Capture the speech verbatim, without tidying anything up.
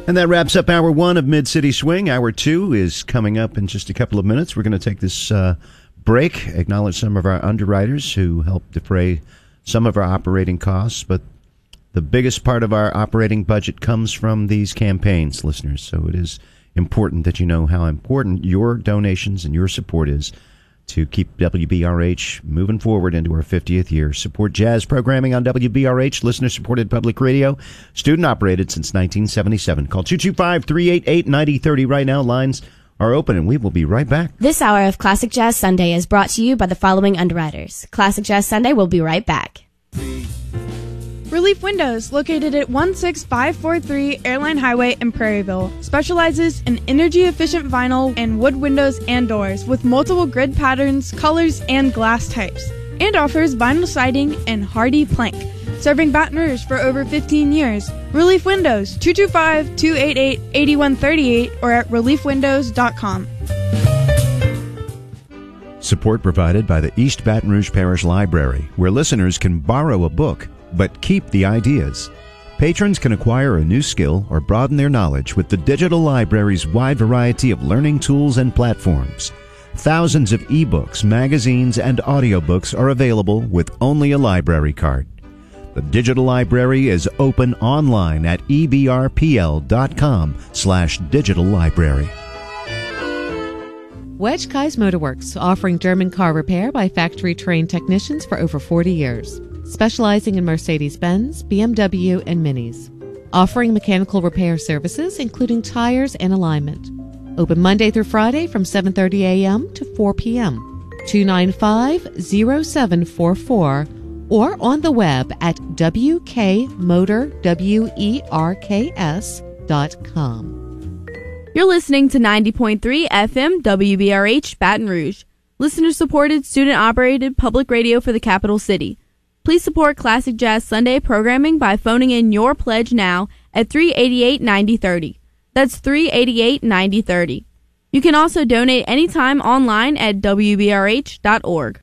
And that wraps up hour one of Mid-City Swing. Hour two is coming up in just a couple of minutes. We're going to take this uh, break, acknowledge some of our underwriters who help defray some of our operating costs. But the biggest part of our operating budget comes from these campaigns, listeners. So it is important that you know how important your donations and your support is to keep W B R H moving forward into our fiftieth year. Support jazz programming on W B R H, listener-supported public radio, student-operated since nineteen seventy-seven. Call two two five, three eight eight, nine zero three zero right now. Lines are open, and we will be right back. This hour of Classic Jazz Sunday is brought to you by the following underwriters. Classic Jazz Sunday will be right back. Relief Windows, located at one six five four three Airline Highway in Prairieville, specializes in energy-efficient vinyl and wood windows and doors with multiple grid patterns, colors, and glass types, and offers vinyl siding and hardy plank. Serving Baton Rouge for over fifteen years. Relief Windows, two two five, two eight eight, eight one three eight or at relief windows dot com. Support provided by the East Baton Rouge Parish Library, where listeners can borrow a book but keep the ideas. Patrons can acquire a new skill or broaden their knowledge with the digital library's wide variety of learning tools and platforms. Thousands of ebooks, magazines, and audiobooks are available with only a library card. The digital library is open online at e b r p l dot com slash digital library. Wedge Kai's Motorworks, offering German car repair by factory-trained technicians for over forty years. Specializing in Mercedes-Benz, B M W, and Minis. Offering mechanical repair services, including tires and alignment. Open Monday through Friday from seven thirty a.m. to four p.m. two nine five, zero seven four four or on the web at w k motor werks dot com. You're listening to ninety point three F M W B R H Baton Rouge. Listener-supported, student-operated public radio for the capital city. Please support Classic Jazz Sunday programming by phoning in your pledge now at three eight eight, nine zero three zero. That's three eight eight, nine zero three zero. You can also donate anytime online at w b r h dot org.